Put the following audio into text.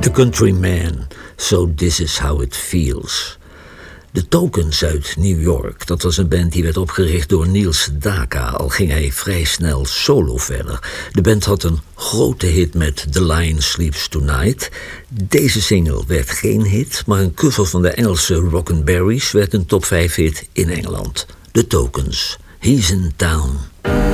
The Countryman, So This Is How It Feels. De Tokens uit New York, dat was een band die werd opgericht door Neil Sedaka, al ging hij vrij snel solo verder. De band had een grote hit met The Lion Sleeps Tonight. Deze single werd geen hit, maar een cover van de Engelse Rockin' Berries werd een top 5 hit in Engeland. The Tokens, He's in Town.